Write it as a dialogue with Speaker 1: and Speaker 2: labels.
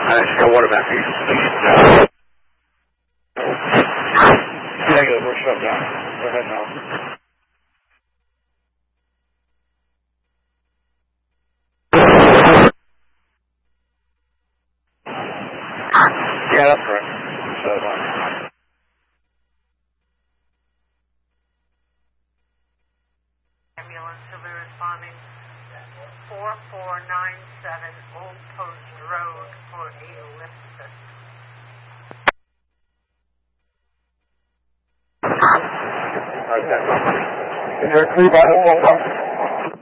Speaker 1: What about you? Negative, we're shut down. Go ahead now. Yeah, that's correct. So,
Speaker 2: ambulance will be responding 4497 Old Post Road for a lift assist.
Speaker 1: Okay. Is there a 3 by 4?